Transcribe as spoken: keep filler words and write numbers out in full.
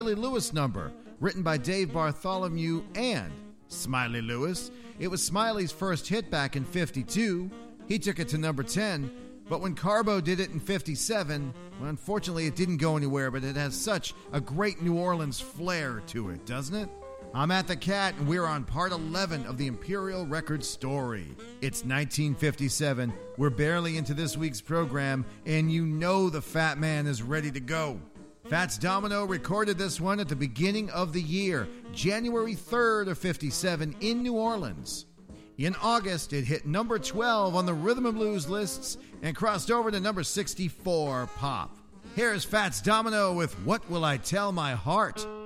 Lewis number, written by Dave Bartholomew and Smiley Lewis. It was Smiley's first hit back in fifty-two. He took it to number ten. But when Carbo did it in fifty-seven, well, unfortunately it didn't go anywhere, but it has such a great New Orleans flair to it, doesn't it? I'm at the Cat, and we're on part eleven of the Imperial Records story. It's nineteen fifty-seven. We're barely into this week's program, and you know the Fat Man is ready to go. Fats Domino recorded this one at the beginning of the year, January third of fifty-seven in New Orleans. In August, it hit number twelve on the Rhythm and Blues lists and crossed over to number sixty-four pop. Here's Fats Domino with What Will I Tell My Heart?